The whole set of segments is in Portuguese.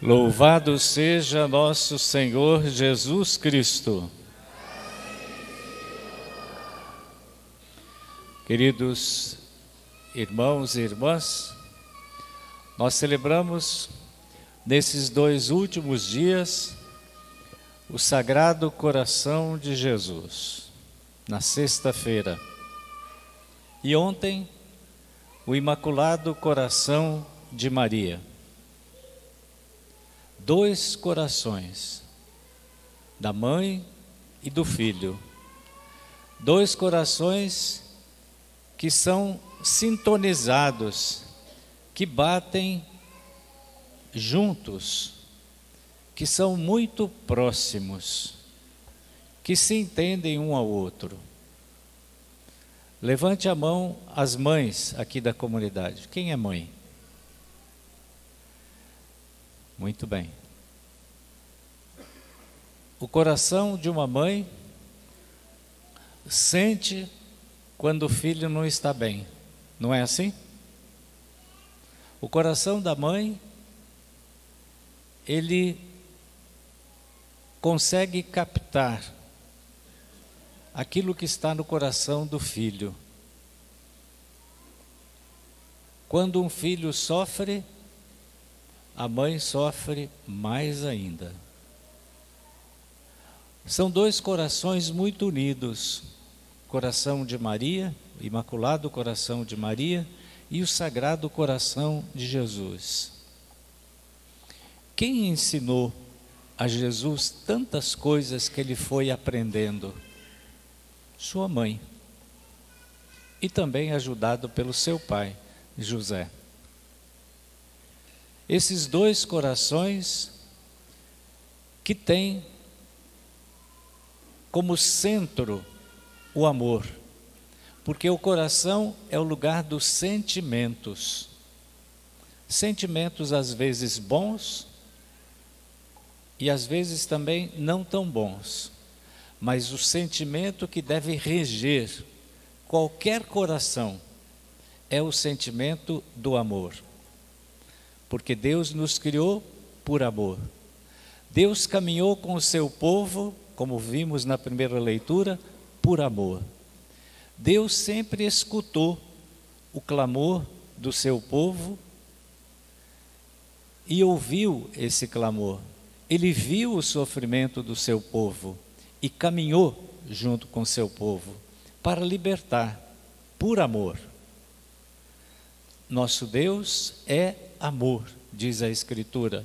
Louvado seja nosso Senhor Jesus Cristo. Queridos irmãos e irmãs, nós celebramos nesses 2 últimos dias o Sagrado Coração de Jesus, na sexta-feira. E ontem, o Imaculado Coração de Maria. 2 corações, da mãe e do filho. 2 corações que são sintonizados, que batem juntos, que são muito próximos, que se entendem um ao outro. Levante a mão as mães aqui da comunidade. Quem é mãe? Muito bem. O coração de uma mãe sente quando o filho não está bem, não é assim? O coração da mãe, ele consegue captar aquilo que está no coração do filho. Quando um filho sofre, a mãe sofre mais ainda. São 2 corações muito unidos, o coração de Maria, o Imaculado Coração de Maria e o Sagrado Coração de Jesus. Quem ensinou a Jesus tantas coisas que ele foi aprendendo? Sua mãe. E também ajudado pelo seu pai, José. Esses 2 corações que têm como centro o amor, porque o coração é o lugar dos sentimentos. Sentimentos às vezes bons e às vezes também não tão bons, mas o sentimento que deve reger qualquer coração é o sentimento do amor. Porque Deus nos criou por amor. Deus caminhou com o seu povo, como vimos na primeira leitura, por amor. Deus sempre escutou o clamor do seu povo e ouviu esse clamor. Ele viu o sofrimento do seu povo e caminhou junto com o seu povo para libertar, por amor. Nosso Deus é amor, diz a Escritura.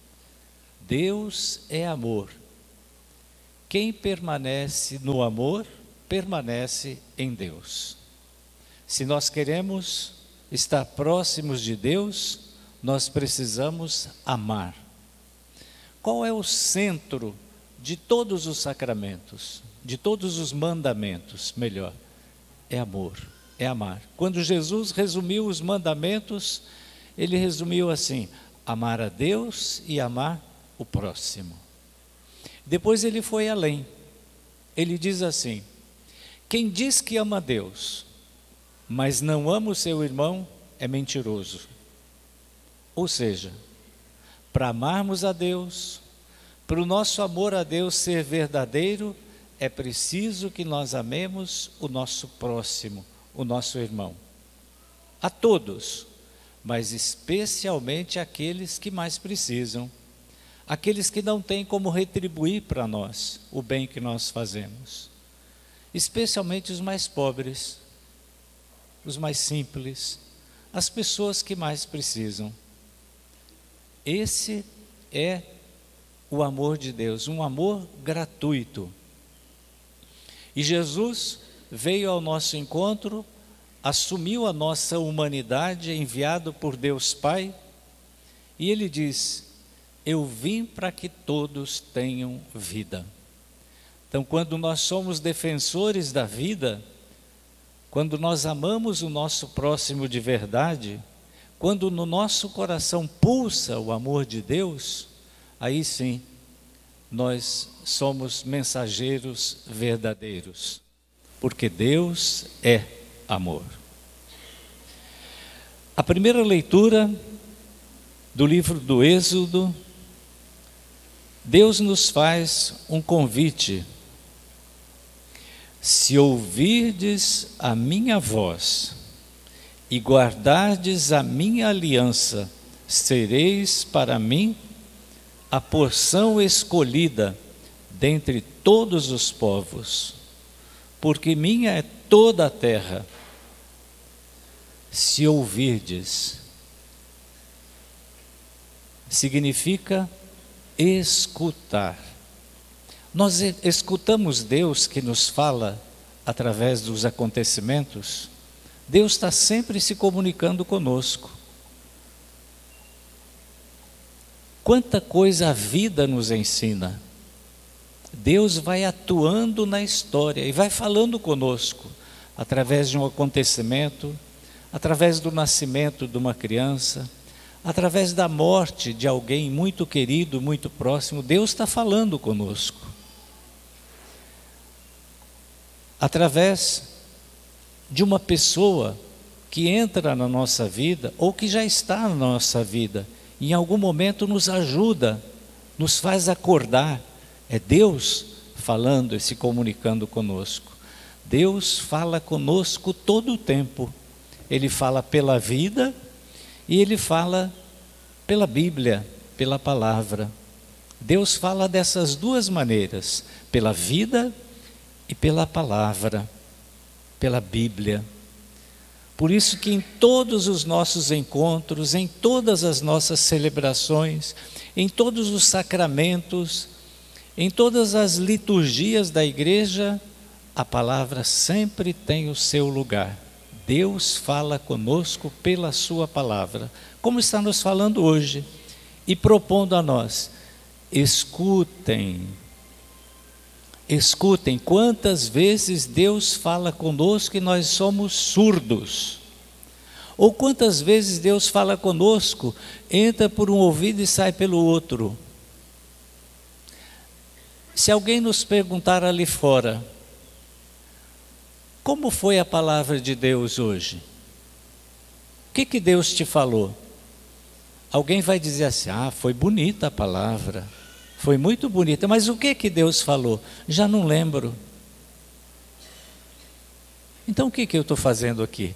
Deus é amor. Quem permanece no amor, permanece em Deus. Se nós queremos estar próximos de Deus, nós precisamos amar. Qual é o centro de todos os sacramentos, de todos os mandamentos, melhor? É amor, é amar. Quando Jesus resumiu os mandamentos, ele resumiu assim: amar a Deus e amar o próximo. Depois ele foi além. Ele diz assim: quem diz que ama a Deus, mas não ama o seu irmão, é mentiroso. Ou seja, para amarmos a Deus, para o nosso amor a Deus ser verdadeiro, é preciso que nós amemos o nosso próximo, o nosso irmão. A todos, mas especialmente aqueles que mais precisam, aqueles que não têm como retribuir para nós o bem que nós fazemos, especialmente os mais pobres, os mais simples, as pessoas que mais precisam. Esse é o amor de Deus, um amor gratuito. E Jesus veio ao nosso encontro, assumiu a nossa humanidade, enviado por Deus Pai, e ele diz: eu vim para que todos tenham vida. Então, quando nós somos defensores da vida, quando nós amamos o nosso próximo de verdade, quando no nosso coração pulsa o amor de Deus, aí sim, nós somos mensageiros verdadeiros, porque Deus é amor. A primeira leitura do livro do Êxodo Deus nos faz um convite: se ouvirdes a minha voz e guardardes a minha aliança, sereis para mim a porção escolhida dentre todos os povos, porque minha é toda a terra. Se ouvirdes, significa escutar. Nós escutamos Deus que nos fala através dos acontecimentos. Deus está sempre se comunicando conosco. Quanta coisa a vida nos ensina. Deus vai atuando na história e vai falando conosco através de um acontecimento, através do nascimento de uma criança, através da morte de alguém muito querido, muito próximo. Deus está falando conosco. Através de uma pessoa que entra na nossa vida ou que já está na nossa vida, em algum momento nos ajuda, nos faz acordar. É Deus falando e se comunicando conosco. Deus fala conosco todo o tempo. Ele fala pela vida e Ele fala pela Bíblia, pela palavra. Deus fala dessas duas maneiras, pela vida e pela palavra, pela Bíblia. Por isso que em todos os nossos encontros, em todas as nossas celebrações, em todos os sacramentos, em todas as liturgias da igreja, a palavra sempre tem o seu lugar. Deus fala conosco pela sua palavra, como está nos falando hoje, e propondo a nós: escutem. Escutem quantas vezes Deus fala conosco e nós somos surdos. Ou quantas vezes Deus fala conosco, entra por um ouvido e sai pelo outro. Se alguém nos perguntar ali fora, como foi a palavra de Deus hoje? O que Deus te falou? Alguém vai dizer assim: ah, foi bonita a palavra, foi muito bonita, mas o que Deus falou? Já não lembro. Então o que eu estou fazendo aqui?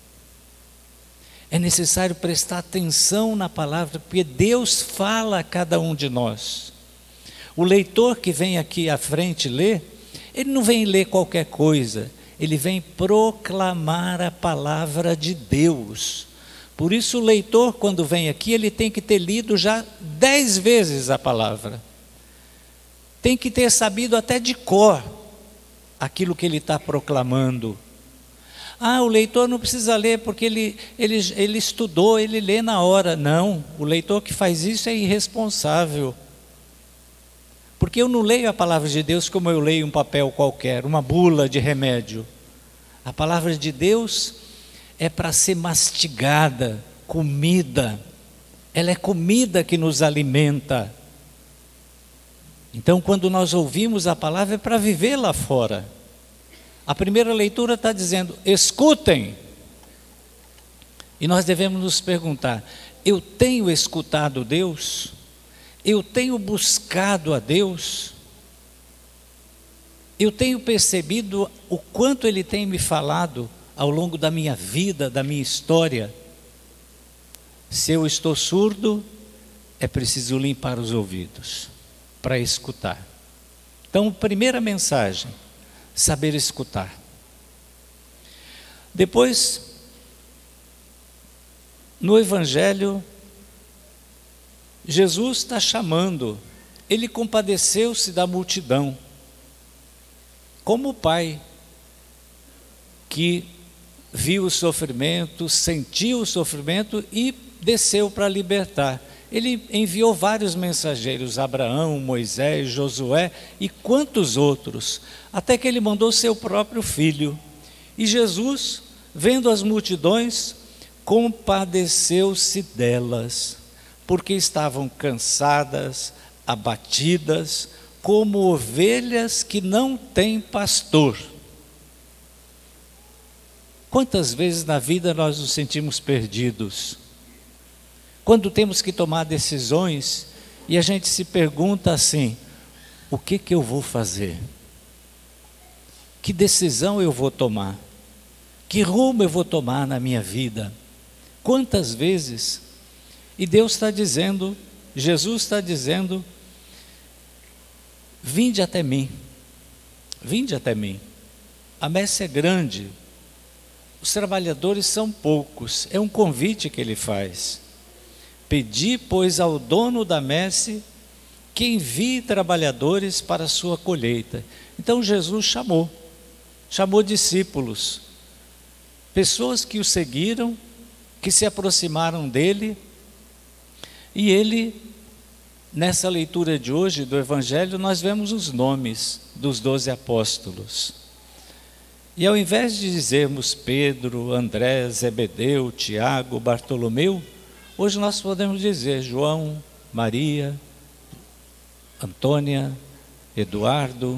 É necessário prestar atenção na palavra, porque Deus fala a cada um de nós. O leitor que vem aqui à frente ler, ele não vem ler qualquer coisa, ele vem proclamar a palavra de Deus. Por isso o leitor, quando vem aqui, ele tem que ter lido já 10 vezes a palavra. Tem que ter sabido até de cor aquilo que ele está proclamando. Ah, o leitor não precisa ler porque ele estudou, ele lê na hora. Não, o leitor que faz isso é irresponsável. Porque eu não leio a palavra de Deus como eu leio um papel qualquer, uma bula de remédio. A palavra de Deus é para ser mastigada, comida. Ela é comida que nos alimenta. Então, quando nós ouvimos a palavra, é para viver lá fora. A primeira leitura está dizendo: escutem. E nós devemos nos perguntar: eu tenho escutado Deus? Eu tenho buscado a Deus? Eu tenho percebido o quanto Ele tem me falado ao longo da minha vida, da minha história? Se eu estou surdo, é preciso limpar os ouvidos para escutar. Então, primeira mensagem: saber escutar. Depois, no Evangelho, Jesus está chamando, Ele compadeceu-se da multidão, como o pai que viu o sofrimento, sentiu o sofrimento e desceu para libertar. Ele enviou vários mensageiros, Abraão, Moisés, Josué e quantos outros, até que ele mandou seu próprio filho. E Jesus, vendo as multidões, compadeceu-se delas, porque estavam cansadas, abatidas, como ovelhas que não têm pastor. Quantas vezes na vida nós nos sentimos perdidos? Quando temos que tomar decisões E a gente se pergunta assim: o que eu vou fazer? Que decisão eu vou tomar? Que rumo eu vou tomar na minha vida? Quantas vezes? E Deus está dizendo, Jesus está dizendo: vinde até mim, vinde até mim. A messe é grande, os trabalhadores são poucos, é um convite que ele faz. Pedi, pois, ao dono da messe que envie trabalhadores para a sua colheita. Então Jesus chamou discípulos, pessoas que o seguiram, que se aproximaram dele, e ele, nessa leitura de hoje do Evangelho, nós vemos os nomes dos 12 apóstolos. E ao invés de dizermos Pedro, André, Zebedeu, Tiago, Bartolomeu, hoje nós podemos dizer João, Maria, Antônia, Eduardo,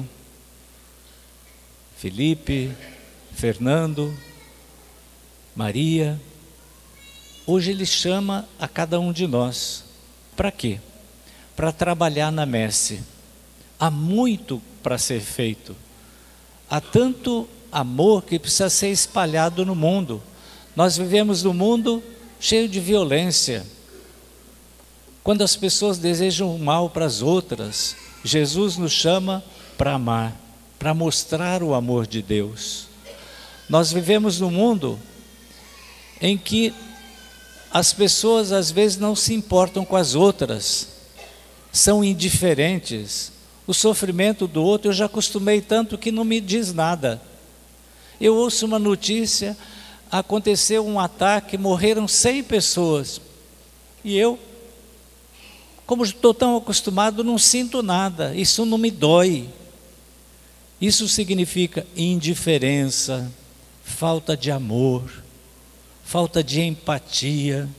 Felipe, Fernando, Maria. Hoje ele chama a cada um de nós. Para quê? Para trabalhar na messe. Há muito para ser feito. Há tanto amor que precisa ser espalhado no mundo. Nós vivemos num mundo cheio de violência. Quando as pessoas desejam o mal para as outras, Jesus nos chama para amar, para mostrar o amor de Deus. Nós vivemos num mundo em que as pessoas às vezes não se importam com as outras, são indiferentes. O sofrimento do outro eu já acostumei tanto que não me diz nada. Eu ouço uma notícia, aconteceu um ataque, morreram 100 pessoas. E eu, como estou tão acostumado, não sinto nada, isso não me dói. Isso significa indiferença, falta de amor, falta de empatia.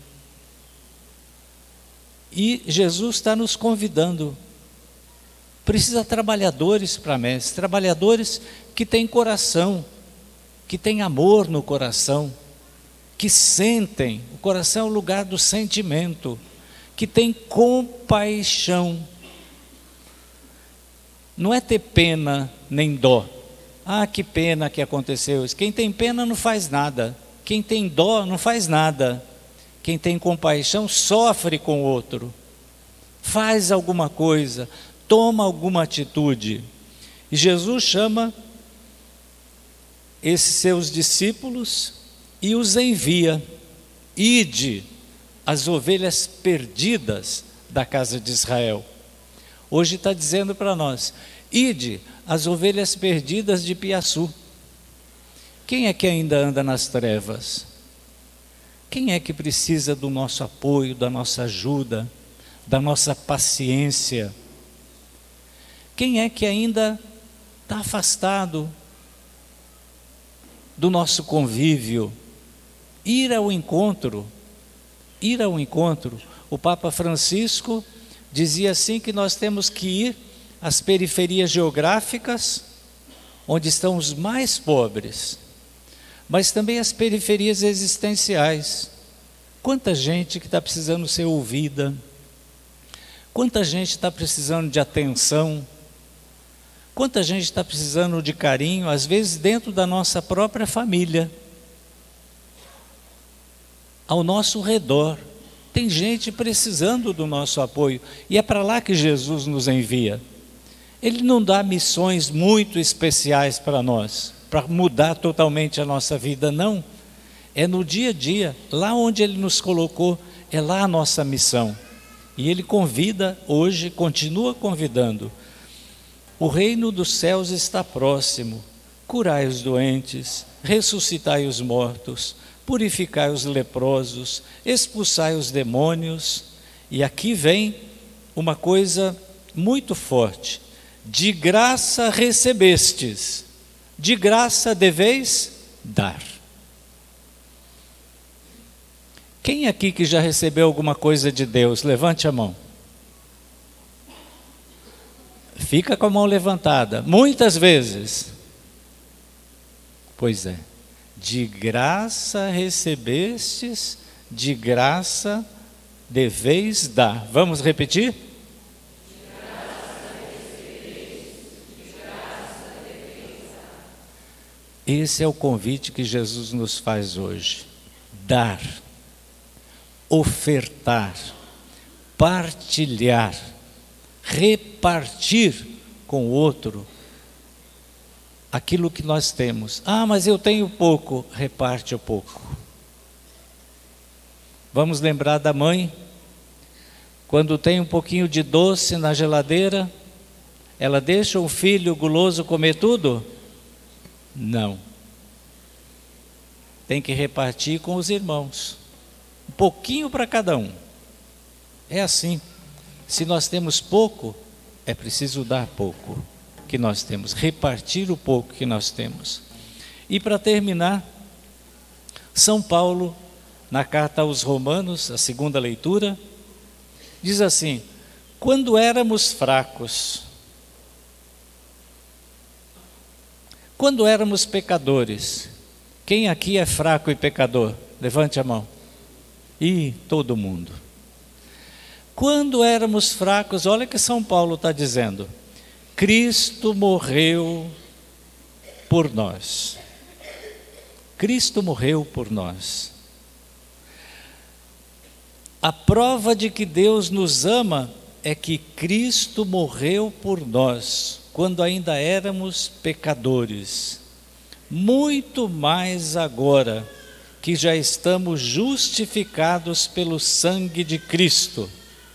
E Jesus está nos convidando. Precisa trabalhadores para a messe, trabalhadores que têm coração, que têm amor no coração, que sentem, o coração é o lugar do sentimento, que têm compaixão. Não é ter pena nem dó. Ah, que pena que aconteceu isso. Quem tem pena não faz nada. Quem tem dó não faz nada. Quem tem compaixão sofre com o outro. Faz alguma coisa, toma alguma atitude. E Jesus chama esses seus discípulos e os envia. Ide, as ovelhas perdidas da casa de Israel. Hoje está dizendo para nós: ide, as ovelhas perdidas de Piaçu. Quem é que ainda anda nas trevas? Quem é que precisa do nosso apoio, da nossa ajuda, da nossa paciência? Quem é que ainda está afastado do nosso convívio? Ir ao encontro. O Papa Francisco dizia assim que nós temos que ir às periferias geográficas, onde estão os mais pobres, mas também às periferias existenciais. Quanta gente que está precisando ser ouvida, quanta gente está precisando de atenção, quanta gente está precisando de carinho, às vezes dentro da nossa própria família, ao nosso redor. Tem gente precisando do nosso apoio, e é para lá que Jesus nos envia. Ele não dá missões muito especiais para nós, para mudar totalmente a nossa vida, não. É no dia a dia, lá onde Ele nos colocou, é lá a nossa missão. E Ele convida hoje, continua convidando. O reino dos céus está próximo. Curai os doentes, ressuscitai os mortos, purificai os leprosos, expulsai os demônios. E aqui vem uma coisa muito forte: de graça recebestes, de graça deveis dar. Quem aqui que já recebeu alguma coisa de Deus? Levante a mão. Fica com a mão levantada. Muitas vezes. Pois é. De graça recebestes, de graça deveis dar. Vamos repetir? Esse é o convite que Jesus nos faz hoje. Dar, ofertar, partilhar, repartir com o outro aquilo que nós temos. Ah, mas eu tenho pouco. Reparte o pouco. Vamos lembrar da mãe, quando tem um pouquinho de doce na geladeira, ela deixa o filho guloso comer tudo? Não. Tem que repartir com os irmãos. Um pouquinho para cada um. É assim. Se nós temos pouco, é preciso dar pouco que nós temos, repartir o pouco que nós temos. E para terminar, São Paulo, na carta aos Romanos, a segunda leitura, diz assim: quando éramos fracos, quando éramos pecadores, quem aqui é fraco e pecador? Levante a mão. Todo mundo. Quando éramos fracos, olha o que São Paulo está dizendo: Cristo morreu por nós. Cristo morreu por nós. A prova de que Deus nos ama é que Cristo morreu por nós, quando ainda éramos pecadores. Muito mais agora, que já estamos justificados pelo sangue de Cristo.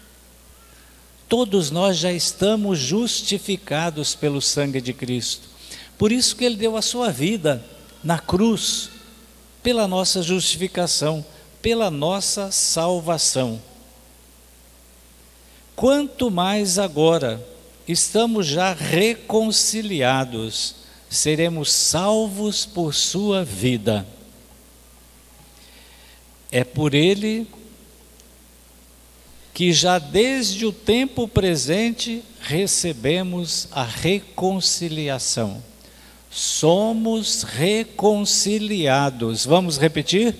Todos nós já estamos justificados pelo sangue de Cristo. Por isso que Ele deu a sua vida na cruz, pela nossa justificação, pela nossa salvação. Quanto mais agora estamos já reconciliados, seremos salvos por sua vida. É por Ele que já desde o tempo presente recebemos a reconciliação. Somos reconciliados. Vamos repetir?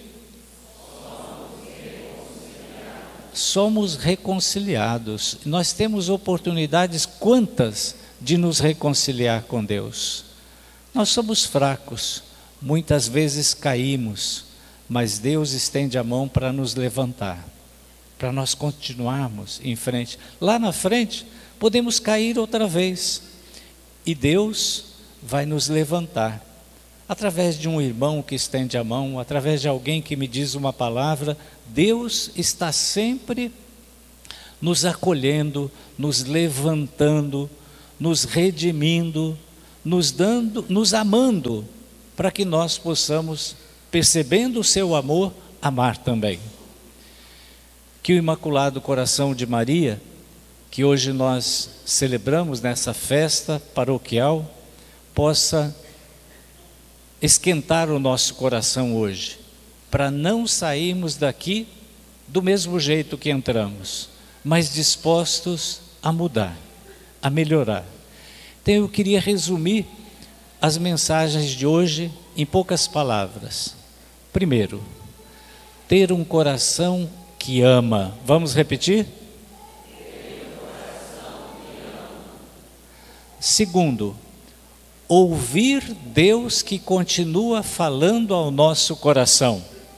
Somos reconciliados. Nós temos oportunidades quantas de nos reconciliar com Deus. Nós somos fracos, muitas vezes caímos, mas Deus estende a mão para nos levantar, para nós continuarmos em frente. Lá na frente, podemos cair outra vez, e Deus vai nos levantar, através de um irmão que estende a mão, através de alguém que me diz uma palavra. Deus está sempre nos acolhendo, nos levantando, nos redimindo, nos dando, nos amando, para que nós possamos, percebendo o seu amor, amar também. Que o Imaculado Coração de Maria, que hoje nós celebramos nessa festa paroquial, possa esquentar o nosso coração hoje, para não sairmos daqui do mesmo jeito que entramos, mas dispostos a mudar, a melhorar. Então eu queria resumir as mensagens de hoje em poucas palavras. Primeiro, ter um coração que ama. Vamos repetir? Ter um coração que ama. Segundo, ouvir Deus que continua falando ao nosso coração.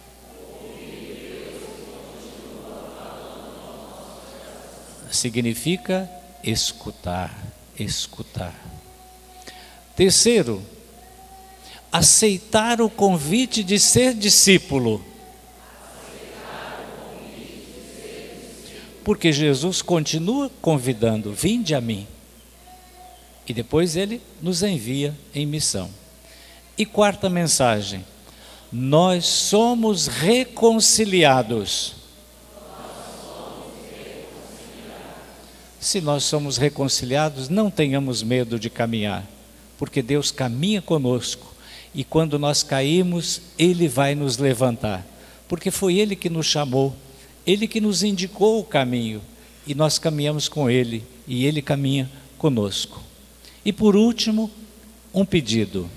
Significa escutar, escutar. Terceiro, aceitar o convite de ser discípulo. Porque Jesus continua convidando: vinde a mim. E depois Ele nos envia em missão. E quarta mensagem: nós somos reconciliados. Se nós somos reconciliados, não tenhamos medo de caminhar, porque Deus caminha conosco, e quando nós caímos, Ele vai nos levantar, porque foi Ele que nos chamou, Ele que nos indicou o caminho, e nós caminhamos com Ele, e Ele caminha conosco. E por último, um pedido: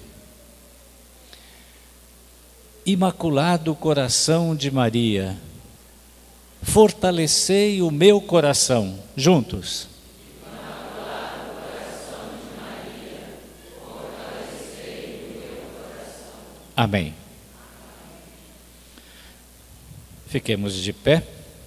Imaculado Coração de Maria, fortalecei o meu coração. Juntos. Imaculado Coração de Maria, fortalecei o meu coração. Amém. Fiquemos de pé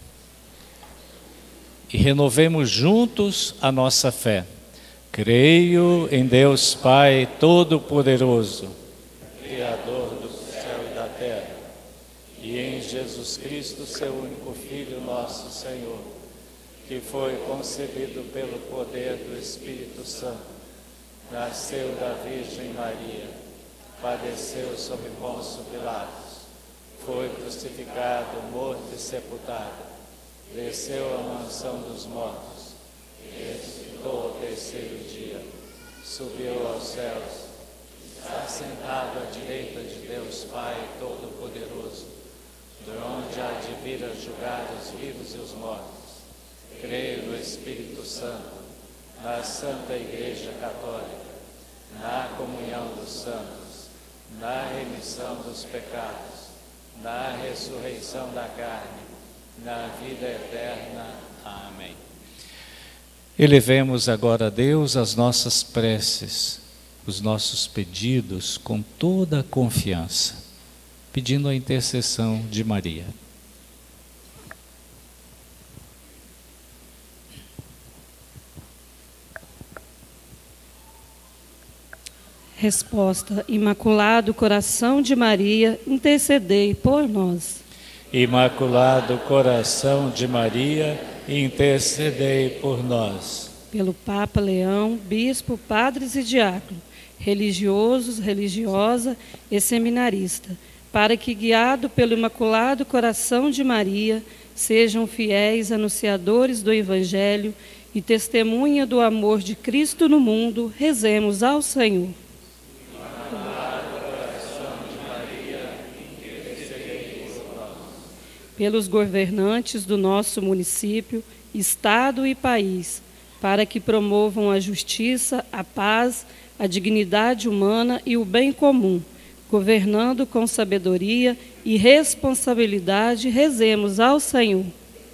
e renovemos juntos a nossa fé. Creio em Deus Pai Todo-Poderoso, Criador do céu e da terra, e em Jesus Cristo, seu único Filho, nosso Senhor, que foi concebido pelo poder do Espírito Santo, nasceu da Virgem Maria, padeceu sob Pôncio Pilatos, foi crucificado, morto e sepultado, desceu à mansão dos mortos, ressuscitou ao terceiro dia, subiu aos céus, está sentado à direita de Deus Pai Todo-Poderoso, de onde há de vir a julgar os vivos e os mortos. Creio no Espírito Santo, na Santa Igreja Católica, na comunhão dos santos, na remissão dos pecados, na ressurreição da carne, na vida eterna. Amém. Elevemos agora a Deus as nossas preces, os nossos pedidos com toda a confiança, pedindo a intercessão de Maria. Resposta: Imaculado Coração de Maria, intercedei por nós. Imaculado Coração de Maria, intercedei por nós. Pelo Papa Leão, bispo, padres e diáconos, religiosos, religiosa e seminarista, para que, guiado pelo Imaculado Coração de Maria, sejam fiéis anunciadores do Evangelho e testemunha do amor de Cristo no mundo, rezemos ao Senhor. Pelos governantes do nosso município, estado e país, para que promovam a justiça, a paz, a dignidade humana e o bem comum, governando com sabedoria e responsabilidade, rezemos ao Senhor.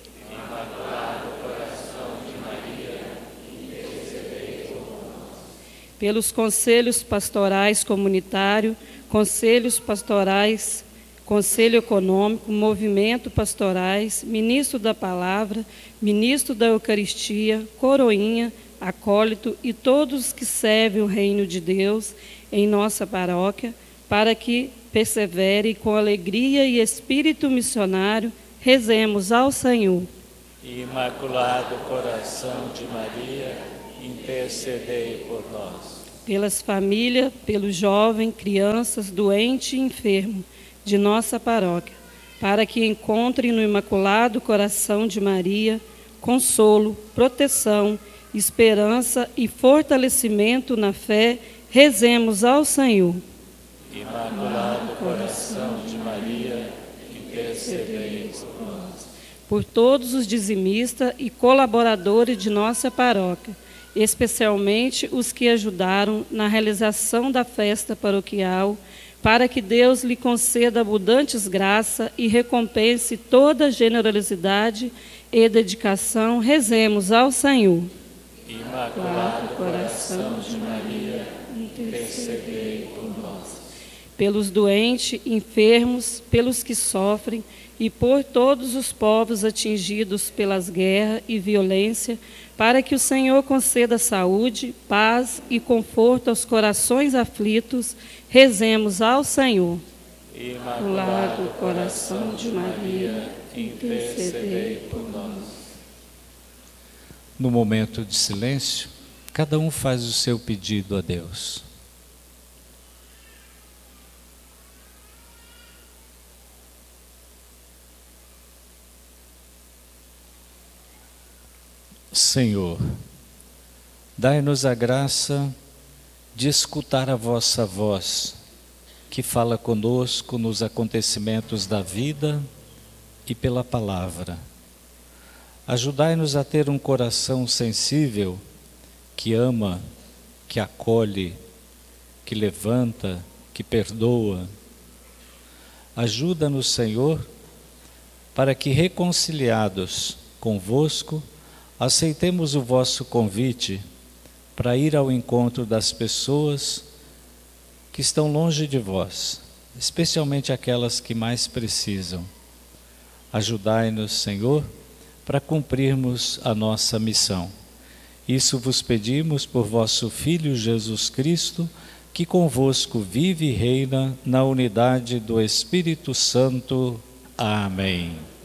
Imaculado Coração de Maria, intercedei por nós. Pelos conselhos pastorais comunitários, conselhos pastorais, Conselho Econômico, Movimento Pastorais, Ministro da Palavra, Ministro da Eucaristia, Coroinha, Acólito e todos que servem o Reino de Deus em nossa paróquia, para que persevere com alegria e espírito missionário, rezemos ao Senhor. Imaculado Coração de Maria, intercedei por nós. Pelas famílias, pelos jovens, crianças, doentes e enfermos, de nossa paróquia, para que encontrem no Imaculado Coração de Maria consolo, proteção, esperança e fortalecimento na fé, rezemos ao Senhor. Imaculado Coração de Maria, intercedei por nós. Por todos os dizimistas e colaboradores de nossa paróquia, especialmente os que ajudaram na realização da festa paroquial, para que Deus lhe conceda abundantes graças e recompense toda generosidade e dedicação, rezemos ao Senhor. Imaculado Coração de Maria, intercedei por nós. Pelos doentes, enfermos, pelos que sofrem e por todos os povos atingidos pelas guerras e violência, para que o Senhor conceda saúde, paz e conforto aos corações aflitos, rezemos ao Senhor. Imaculado Coração de Maria, intercedei por nós. No momento de silêncio, cada um faz o seu pedido a Deus. Senhor, dai-nos a graça de escutar a vossa voz, que fala conosco nos acontecimentos da vida e pela palavra. Ajudai-nos a ter um coração sensível, que ama, que acolhe, que levanta, que perdoa. Ajuda-nos, Senhor, para que, reconciliados convosco, aceitemos o vosso convite para ir ao encontro das pessoas que estão longe de vós, especialmente aquelas que mais precisam. Ajudai-nos, Senhor, para cumprirmos a nossa missão. Isso vos pedimos por vosso Filho Jesus Cristo, que convosco vive e reina na unidade do Espírito Santo. Amém.